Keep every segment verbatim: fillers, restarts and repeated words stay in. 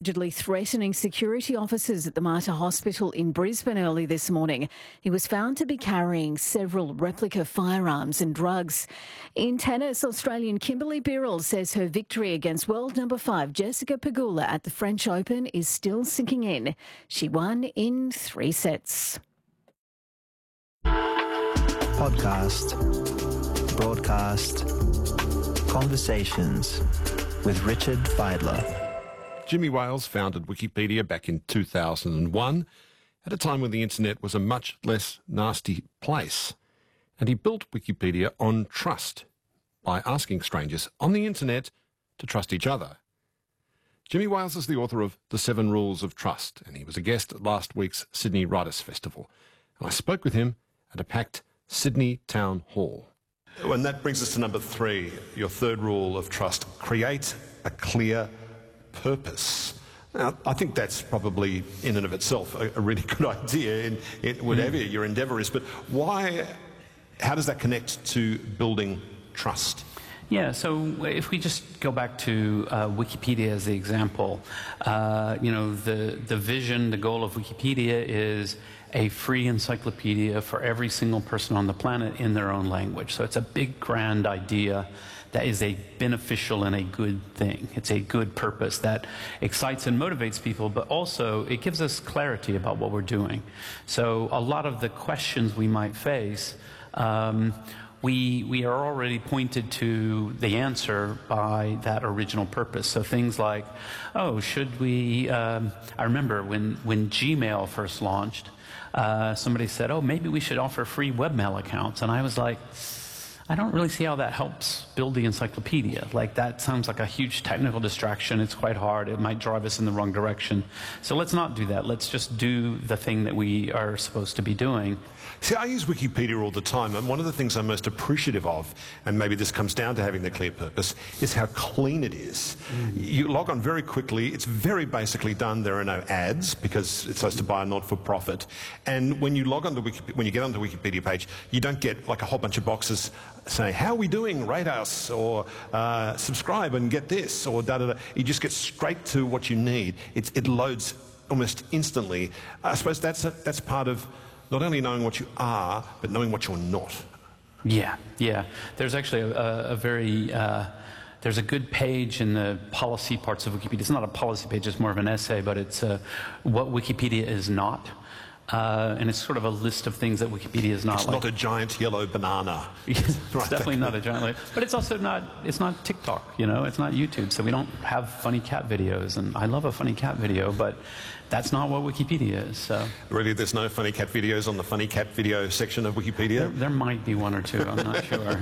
allegedly threatening security officers at the Mater Hospital in Brisbane early this morning. He was found to be carrying several replica firearms and drugs. In tennis, Australian Kimberly Birrell says her victory against world number five Jessica Pegula at the French Open is still sinking in. She won in three sets. Podcast, broadcast, conversations with Richard Fidler. Jimmy Wales founded Wikipedia back in two thousand one, at a time when the internet was a much less nasty place. And he built Wikipedia on trust, by asking strangers on the internet to trust each other. Jimmy Wales is the author of The Seven Rules of Trust, and he was a guest at last week's Sydney Writers' Festival. And I spoke with him at a packed Sydney Town Hall. And that brings us to number three, your third rule of trust: create a clear purpose. Now, I think that's probably in and of itself a, a really good idea in, in whatever mm. your endeavour is, but why, how does that connect to building trust? Yeah, so if we just go back to uh, Wikipedia as the example, uh, you know, the, the vision, the goal of Wikipedia is a free encyclopedia for every single person on the planet in their own language. So it's a big, grand idea that is a beneficial and a good thing. It's a good purpose that excites and motivates people, but also it gives us clarity about what we're doing. So a lot of the questions we might face, um, We, we are already pointed to the answer by that original purpose. So things like, oh, should we, um, I remember when, when Gmail first launched, uh, somebody said, oh, maybe we should offer free webmail accounts. And I was like, I don't really see how that helps build the encyclopedia. Like, that sounds like a huge technical distraction. It's quite hard. It might drive us in the wrong direction. So let's not do that. Let's just do the thing that we are supposed to be doing. See, I use Wikipedia all the time, and one of the things I'm most appreciative of, and maybe this comes down to having the clear purpose, is how clean it is. Mm. You log on very quickly. It's very basically done. There are no ads because it's supposed to buy a not-for-profit. And when you log on to Wiki, when you get onto the Wikipedia page, you don't get like a whole bunch of boxes saying, how are we doing? Rate us, or uh, subscribe and get this, or da da da. You just get straight to what you need. It, it loads almost instantly. I suppose that's a, that's part of not only knowing what you are, but knowing what you're not. Yeah, yeah. There's actually a, a very, uh, there's a good page in the policy parts of Wikipedia. It's not a policy page, it's more of an essay, but it's uh, what Wikipedia is not. Uh, and it's sort of a list of things that Wikipedia is not. It's like. not a giant yellow banana. It's right, definitely not a giant, but it's also not, it's not TikTok, you know, it's not YouTube, so we don't have funny cat videos, and I love a funny cat video, but that's not what Wikipedia is, so. Really, there's no funny cat videos on the funny cat video section of Wikipedia? There, there might be one or two, I'm not sure.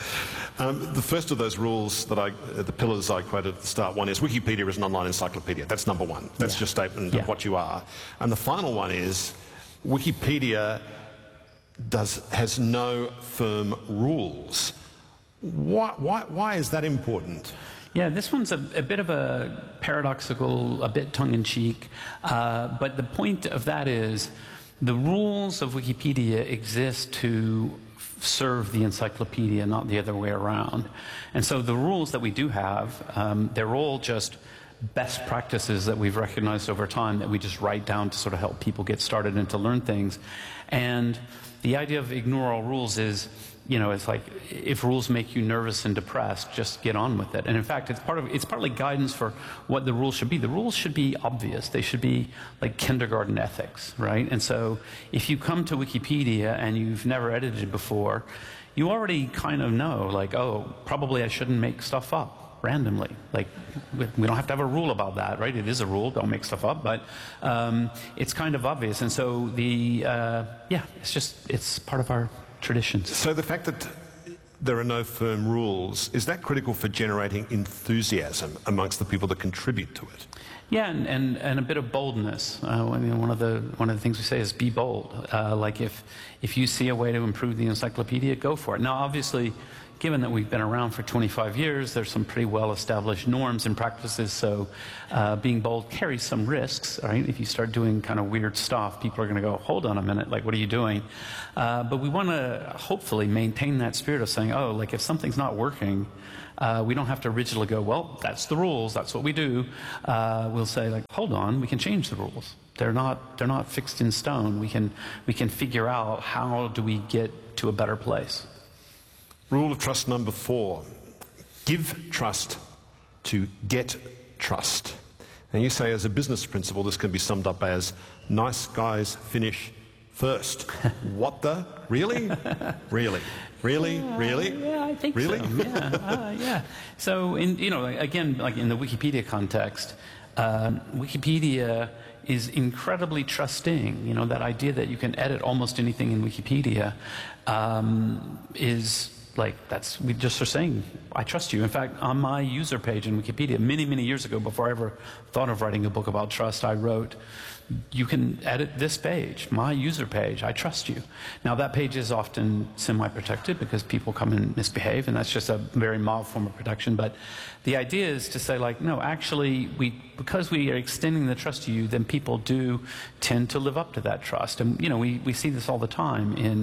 Um, the first of those rules that I, uh, the pillars I quoted at the start, one is Wikipedia is an online encyclopedia. That's number one. That's yeah. your statement yeah. of what you are. And the final one is Wikipedia does, has no firm rules. Why, why, why is that important? Yeah, this one's a, a bit of a paradoxical, a bit tongue-in-cheek, uh, but the point of that is the rules of Wikipedia exist to serve the encyclopedia, not the other way around. And so the rules that we do have, um, they're all just best practices that we've recognized over time that we just write down to sort of help people get started and to learn things. And the idea of ignore all rules is, you know, it's like, if rules make you nervous and depressed, just get on with it. And in fact, it's part of, it's partly guidance for what the rules should be. The rules should be obvious. They should be like kindergarten ethics, right? And so if you come to Wikipedia and you've never edited before, you already kind of know, like, oh, probably I shouldn't make stuff up randomly. Like, we don't have to have a rule about that, right? It is a rule, don't make stuff up, but um, it's kind of obvious. And so the, uh, yeah, it's just, it's part of our traditions. So the fact that there are no firm rules, is that critical for generating enthusiasm amongst the people that contribute to it? Yeah, and, and, and a bit of boldness. Uh, I mean, one of the one of the things we say is be bold. Uh, like if if you see a way to improve the encyclopedia, go for it. Now, obviously, given that we've been around for twenty-five years, there's some pretty well-established norms and practices, so uh, being bold carries some risks, right? If you start doing kind of weird stuff, people are going to go, hold on a minute, like, what are you doing? Uh, but we want to hopefully maintain that spirit of saying, oh, like, if something's not working, uh, we don't have to rigidly go, well, that's the rules, that's what we do. Uh, we'll say, like, hold on, we can change the rules. They're not, they're not fixed in stone. We can, we can figure out how do we get to a better place. Rule of trust number four, give trust to get trust. And you say as a business principle, this can be summed up as nice guys finish first. What the? Really? Really? Really? Yeah, really? Yeah, I think really? so. Yeah, uh, yeah. So, in, you know, again, like in the Wikipedia context, uh, Wikipedia is incredibly trusting. You know, that idea that you can edit almost anything in Wikipedia um, is... Like, that's, we just are saying, I trust you. In fact, on my user page in Wikipedia, many, many years ago, before I ever thought of writing a book about trust, I wrote, you can edit this page, my user page, I trust you. Now, that page is often semi-protected because people come and misbehave, and that's just a very mild form of protection. But the idea is to say, like, no, actually, we, because we are extending the trust to you, then people do tend to live up to that trust. And, you know, we, we see this all the time in,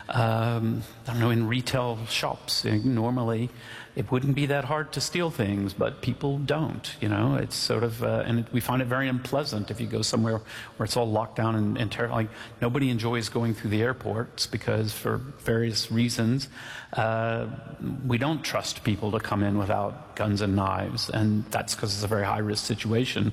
um, I don't know, in retail shops. Normally, it wouldn't be that hard to steal things, but people don't, you know. It's sort of, uh, and it, we find it very unpleasant if you go somewhere where it's all locked down and, and terrible. Like, nobody enjoys going through the airports because for various reasons, uh, we don't trust people to come in without guns and knives, and that's because it's a very high-risk situation.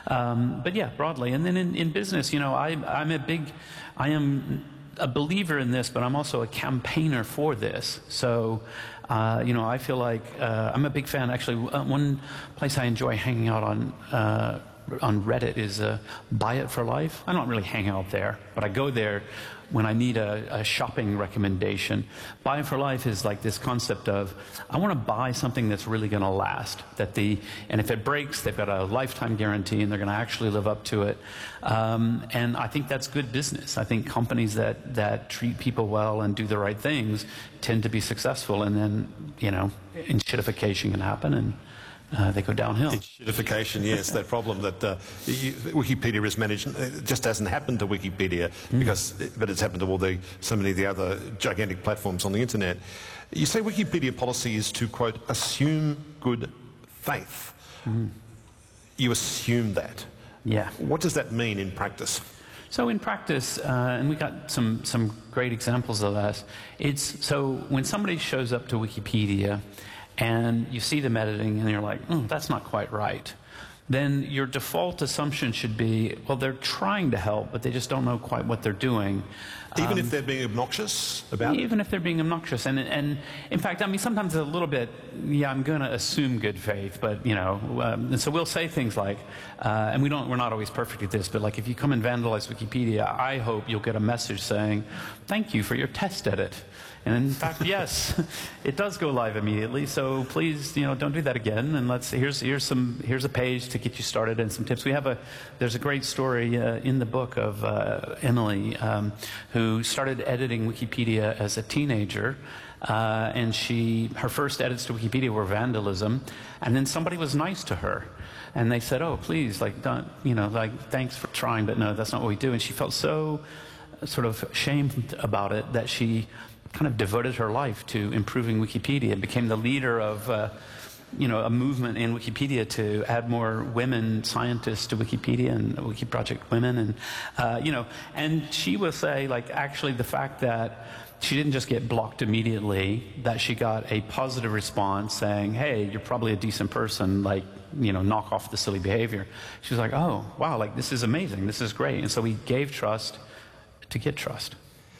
Um, but yeah, broadly. And then in, in business, you know, I, I'm a big, I am a believer in this, but I'm also a campaigner for this. So, uh, you know, I feel like uh, I'm a big fan. Actually, uh, one place I enjoy hanging out on uh, on Reddit is uh, Buy It for Life. I don't really hang out there, but I go there when I need a, a shopping recommendation. Buy It for Life is like this concept of, I want to buy something that's really going to last. That the, and if it breaks, they've got a lifetime guarantee and they're going to actually live up to it. Um, and I think that's good business. I think companies that, that treat people well and do the right things tend to be successful, and then, you know, enshittification can happen and Uh, they go downhill. Enshittification, yes, that problem that uh, you, Wikipedia is managed, it just hasn't happened to Wikipedia, mm. because, but it's happened to all the, so many of the other gigantic platforms on the internet. You say Wikipedia policy is to, quote, assume good faith. Mm. You assume that. Yeah. What does that mean in practice? So in practice, uh, and we got some, some great examples of that, it's, so when somebody shows up to Wikipedia, and you see them editing, and you're like, oh, that's not quite right, then your default assumption should be, well, they're trying to help, but they just don't know quite what they're doing. Even um, if they're being obnoxious about it? Even if they're being obnoxious. And, and in fact, I mean, sometimes a little bit, yeah, I'm going to assume good faith, but, you know, um, and so we'll say things like, uh, and we don't, we're not always perfect at this, but like if you come and vandalize Wikipedia, I hope you'll get a message saying, thank you for your test edit. And in fact, yes, it does go live immediately. So please, you know, don't do that again. And let's here's here's some here's a page to get you started and some tips. We have a there's a great story uh, in the book of uh, Emily, um, who started editing Wikipedia as a teenager. Uh, and she, her first edits to Wikipedia were vandalism, and then somebody was nice to her, and they said, "Oh, please, like, don't, you know, like, thanks for trying, but no, that's not what we do." And she felt so sort of shamed about it that she kind of devoted her life to improving Wikipedia and became the leader of, uh, you know, a movement in Wikipedia to add more women scientists to Wikipedia and Wiki Project Women, and uh, you know, and she will say, like, actually the fact that she didn't just get blocked immediately, that she got a positive response saying, hey, you're probably a decent person, like, you know, knock off the silly behavior. She was like, oh, wow, like, this is amazing, this is great. And so we gave trust to get trust.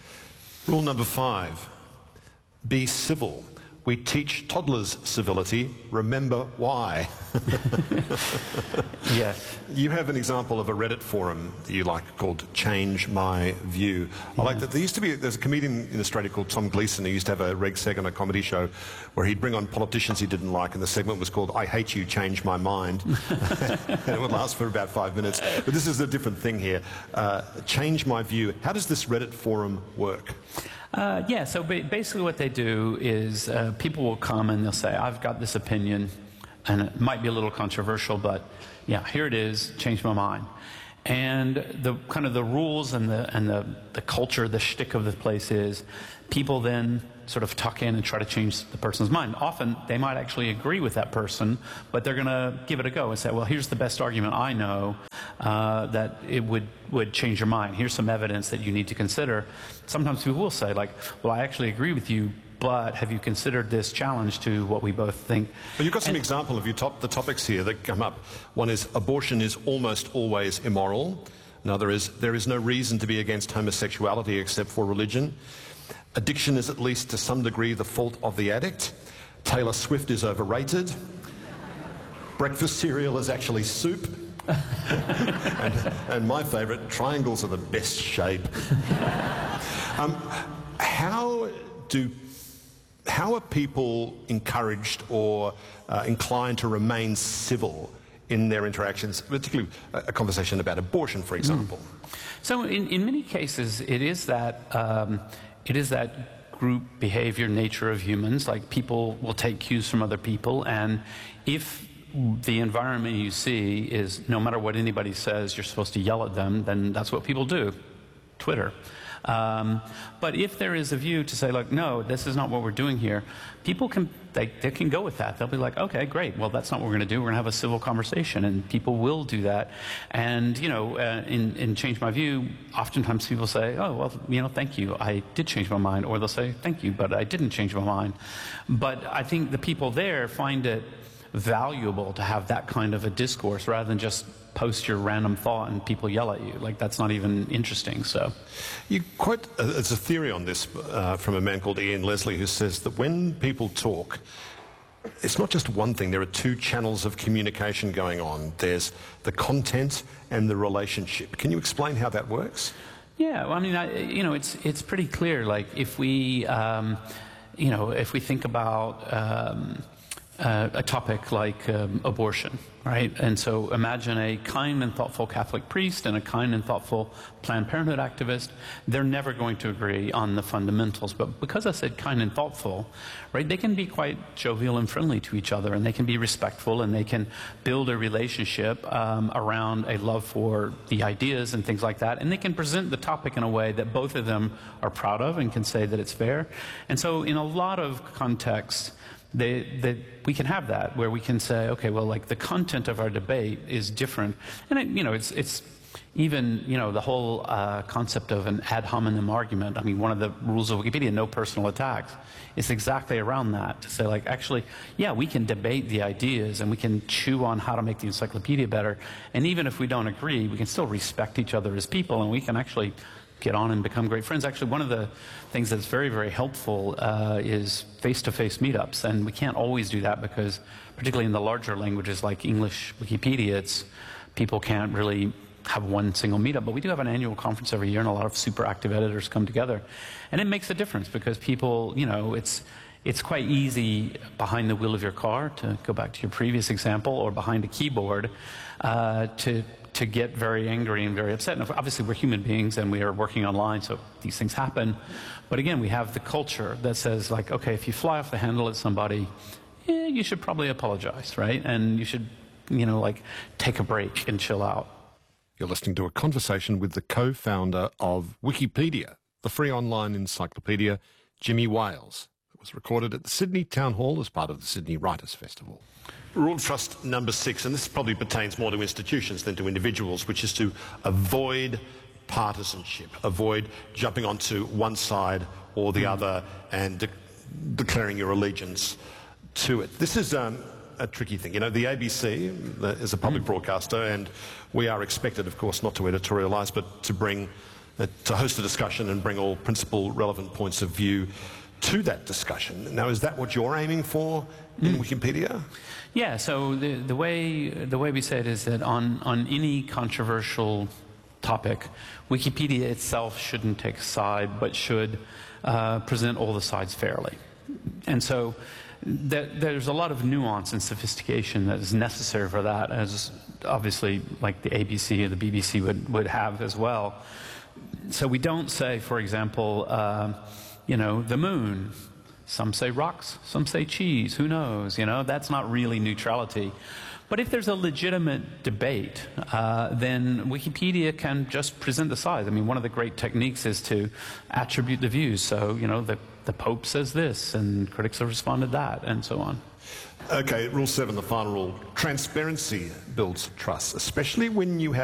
Rule number five, be civil. We teach toddlers civility, remember why. Yes. You have an example of a Reddit forum that you like called Change My View. I like that. There used to be, there's a comedian in Australia called Tom Gleeson who used to have a reg seg on a comedy show where he'd bring on politicians he didn't like, and the segment was called I Hate You, Change My Mind. And it would last for about five minutes. But this is a different thing here. Uh, Change My View. How does this Reddit forum work? Uh, yeah, so ba basically what they do is uh, people will come and they'll say, I've got this opinion, and it might be a little controversial, but yeah, here it is, changed my mind. And the kind of the rules and the and the, the culture, the shtick of the place is people then sort of tuck in and try to change the person's mind. Often they might actually agree with that person, but they're going to give it a go and say, well, here's the best argument I know uh, that it would, would change your mind. Here's some evidence that you need to consider. Sometimes people will say, like, well, I actually agree with you, but have you considered this challenge to what we both think? Well, you've got some and, example of your top, the topics here that come up. One is abortion is almost always immoral. Another is there is no reason to be against homosexuality except for religion. Addiction is at least to some degree the fault of the addict. Taylor Swift is overrated. Breakfast cereal is actually soup. and, and my favourite, triangles are the best shape. um, how do how are people encouraged or uh, inclined to remain civil in their interactions, particularly a, a conversation about abortion, for example? Mm. So in, in many cases, it is that um, it is that group behavior nature of humans. Like, people will take cues from other people, and if the environment you see is no matter what anybody says, you're supposed to yell at them, then that's what people do. Twitter. Um, but if there is a view to say, like, no, this is not what we're doing here, people can, they, they can go with that. They'll be like, okay, great, well, that's not what we're going to do. We're going to have a civil conversation, and people will do that. And, you know, uh, in, in Change My View, oftentimes people say, oh, well, you know, thank you, I did change my mind. Or they'll say, thank you, but I didn't change my mind. But I think the people there find it valuable to have that kind of a discourse rather than just post your random thought and people yell at you. Like, that's not even interesting. So you quote uh, there's a theory on this uh, from a man called Ian Leslie, who says that when people talk, it's not just one thing. There are two channels of communication going on. There's the content and the relationship. Can you explain how that works? Yeah, well, I mean, I, you know, it's it's pretty clear. Like, if we um, you know, if we think about um, Uh, a topic like um, abortion, right? And so imagine a kind and thoughtful Catholic priest and a kind and thoughtful Planned Parenthood activist. They're never going to agree on the fundamentals. But because I said kind and thoughtful, right, they can be quite jovial and friendly to each other, and they can be respectful, and they can build a relationship um, around a love for the ideas and things like that. And they can present the topic in a way that both of them are proud of and can say that it's fair. And so in a lot of contexts, They, they, we can have that, where we can say, okay, well, like, the content of our debate is different. And, it, you know, it's, it's even, you know, the whole uh, concept of an ad hominem argument. I mean, one of the rules of Wikipedia, no personal attacks, is exactly around that, to say, like, actually, yeah, we can debate the ideas and we can chew on how to make the encyclopedia better. And even if we don't agree, we can still respect each other as people, and we can actually get on and become great friends. Actually, one of the things that's very, very helpful uh, is face-to-face meetups, and we can't always do that because, particularly in the larger languages like English Wikipedia, it's, people can't really have one single meetup. But we do have an annual conference every year, and a lot of super active editors come together. And it makes a difference because people, you know, it's, it's quite easy behind the wheel of your car, to go back to your previous example, or behind a keyboard, uh, to to get very angry and very upset. And obviously, we're human beings and we are working online, so these things happen. But again, we have the culture that says, like, okay, if you fly off the handle at somebody, eh, you should probably apologize, right? And you should, you know, like, take a break and chill out. You're listening to a conversation with the co-founder of Wikipedia, the free online encyclopedia, Jimmy Wales. It was recorded at the Sydney Town Hall as part of the Sydney Writers' Festival. Rule of trust number six, and this probably pertains more to institutions than to individuals, which is to avoid partisanship, avoid jumping onto one side or the mm. other and de declaring your allegiance to it. This is um, a tricky thing. You know, the A B C is a public mm. broadcaster, and we are expected, of course, not to editorialise, but to bring, uh, to host a discussion and bring all principal relevant points of view to that discussion. Now, is that what you're aiming for in mm. Wikipedia? Yeah, so the, the, way, the way we say it is that on, on any controversial topic, Wikipedia itself shouldn't take a side, but should uh, present all the sides fairly. And so that, there's a lot of nuance and sophistication that is necessary for that, as obviously like the A B C or the B B C would, would have as well. So we don't say, for example, uh, you know, the moon. Some say rocks, some say cheese, who knows, you know, that's not really neutrality. But if there's a legitimate debate, uh, then Wikipedia can just present the sides. I mean, one of the great techniques is to attribute the views. So, you know, the, the Pope says this, and critics have responded that, and so on. Okay, rule seven, the final rule. Transparency builds trust, especially when you have